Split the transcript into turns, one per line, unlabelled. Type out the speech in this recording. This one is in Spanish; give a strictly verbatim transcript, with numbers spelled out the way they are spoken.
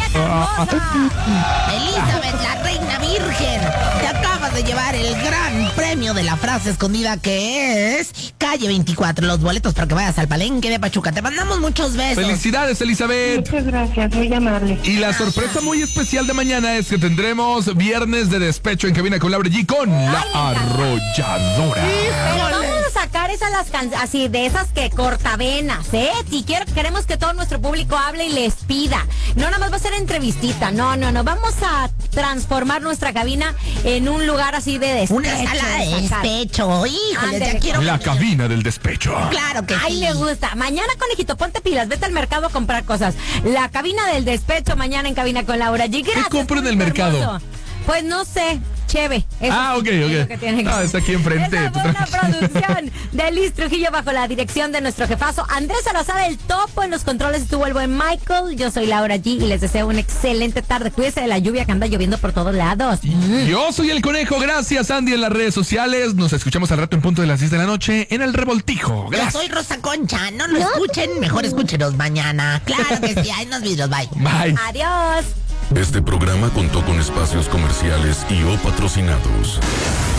Elizabeth, la reina virgen, te acabas de llevar el gran premio de la frase escondida, que es calle veinticuatro, los boletos para que vayas al Palenque de Pachuca. Te mandamos muchos besos.
Felicidades, Elizabeth.
Muchas gracias, muy amable.
Y la sorpresa muy especial de mañana es que tendremos viernes de despecho en cabina con Laura G con la arrolladora.
Pero vamos a sacar esas las can- así de esas que cortavenas, ¿eh? Si quiero, queremos que todo nuestro público hable y les pida. No nada más va a ser entrevistita, no, no, no. Vamos a transformar nuestra cabina en un lugar así de despecho.
Una sala de despecho. Híjole, ya
Ándale.
quiero.
La cabina del despecho.
Claro que
Ay,
sí.
le gusta. Mañana, conejito, ponte pilas, vete al mercado a comprar cosas. La cabina del despecho, mañana en cabina con Laura G. Gracias,
¿Qué compro en el
público
mercado?
hermoso. Pues no sé, cheve. Eso
Ah, ok,
es lo
ok.
que tiene que
Ah,
ser.
está aquí enfrente.
Esa fue
Tú
una
tranquila.
producción de Liz Trujillo bajo la dirección de nuestro jefazo Andrés Salazar, el topo. En los controles estuvo el buen Michael. Yo soy Laura G y les deseo una excelente tarde. Cuídense de la lluvia que anda lloviendo por todos lados. Mm.
Yo soy el Conejo. Gracias, Andy, en las redes sociales. Nos escuchamos al rato en punto de las diez de la noche en el Revoltijo.
Yo
Gracias.
soy Rosa Concha. No lo escuchen, mejor escúchenos mañana. Claro que sí, ahí nos vidrios, bye.
Bye.
Adiós.
Este programa contó con espacios comerciales y o patrocinados.